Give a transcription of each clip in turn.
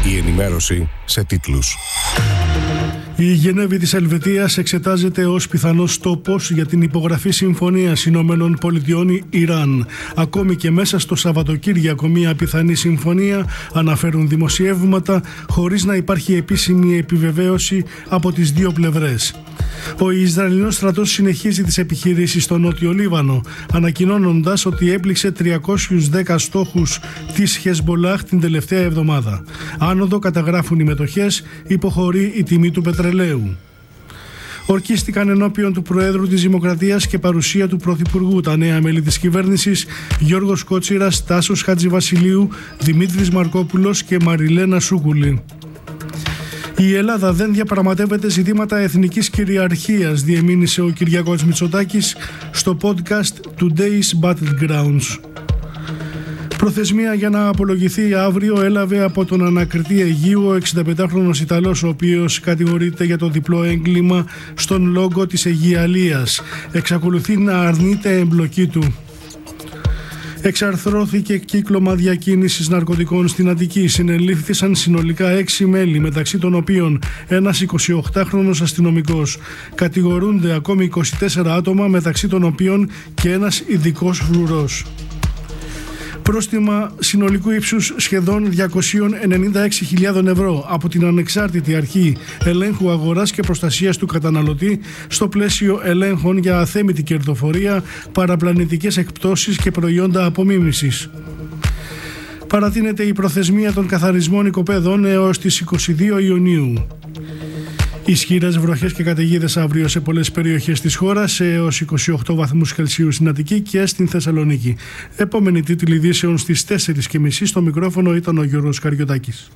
Η ενημέρωση σε τίτλους. Η Γενέβη της Ελβετίας εξετάζεται ως πιθανός τόπος για την υπογραφή συμφωνίας Ηνωμένων Πολιτειών Ιράν. Ακόμη και μέσα στο Σαββατοκύριακο μια πιθανή συμφωνία, αναφέρουν δημοσιεύματα, χωρίς να υπάρχει επίσημη επιβεβαίωση από τις δύο πλευρές. Ο Ισραηλινός στρατός συνεχίζει τις επιχειρήσεις στο Νότιο Λίβανο, ανακοινώνοντας ότι έπληξε 310 στόχους της Χεσμολάχ την τελευταία εβδομάδα. Άνοδο καταγράφουν οι μετοχές, υποχωρεί η τιμή του πετρελαίου. Ορκίστηκαν ενώπιον του Προέδρου της Δημοκρατίας και παρουσία του Πρωθυπουργού τα νέα μέλη της κυβέρνησης Γιώργος Κότσιρας, Τάσος Χατζηβασιλείου, Δημήτρης Μαρκόπουλος και Μαριλένα Σούκουλη. Η Ελλάδα δεν διαπραγματεύεται ζητήματα εθνικής κυριαρχίας, διεμήνυσε ο Κυριάκος Μητσοτάκης στο podcast Today's Battlegrounds. Προθεσμία για να απολογηθεί αύριο έλαβε από τον ανακριτή Αιγείου ο 65χρονος Ιταλός, ο οποίος κατηγορείται για το διπλό έγκλημα στον λόγο της Αιγιαλίας. Εξακολουθεί να αρνείται εμπλοκή του. Εξαρθρώθηκε κύκλωμα διακίνησης ναρκωτικών στην Αττική. Συνελήφθησαν συνολικά 6 μέλη, μεταξύ των οποίων ένας 28χρονος αστυνομικός. Κατηγορούνται ακόμη 24 άτομα, μεταξύ των οποίων και ένας ειδικός φρουρός. Πρόστιμα συνολικού ύψους σχεδόν 296.000 ευρώ από την Ανεξάρτητη Αρχή Ελέγχου Αγοράς και Προστασίας του Καταναλωτή στο πλαίσιο ελέγχων για αθέμητη κερδοφορία, παραπλανητικές εκπτώσεις και προϊόντα απομίμησης. Παρατείνεται η προθεσμία των καθαρισμών οικοπαίδων έως τις 22 Ιουνίου. Ισχυρές βροχές και καταιγίδες αύριο σε πολλές περιοχές της χώρας, έως 28 βαθμούς Κελσίου στην Αττική και στην Θεσσαλονίκη. Επόμενη τίτλη ειδήσεων στις 4:30. Στο μικρόφωνο ήταν ο Γιώργος Καριωτάκης.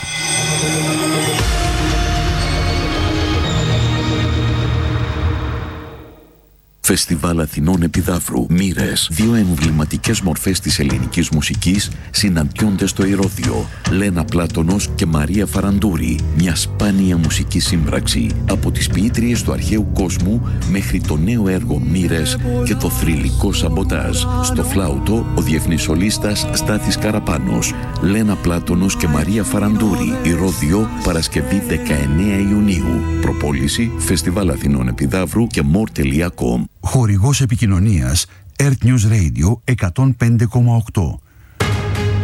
Φεστιβάλ Αθηνών Επιδαύρου. Μοίρες. 2 εμβληματικές μορφές της ελληνικής μουσικής συναντιόνται στο Ηρώδειο. Λένα Πλάτωνος και Μαρία Φαραντούρη. Μια σπάνια μουσική σύμπραξη. Από τις ποιήτριες του αρχαίου κόσμου μέχρι το νέο έργο Μοίρες και το θρυλικό Σαμποτάζ. Στο φλάουτο ο διεθνής σολίστας Στάθης Καραπάνος. Λένα Πλάτωνος και Μαρία Φαραντούρη. Ηρώδειο, Παρασκευή 19 Ιουνίου. Προπόληση Φεστιβάλ Αθηνών Επιδαύρου και more.com. Χορηγός επικοινωνίας Earth News Radio 105,8.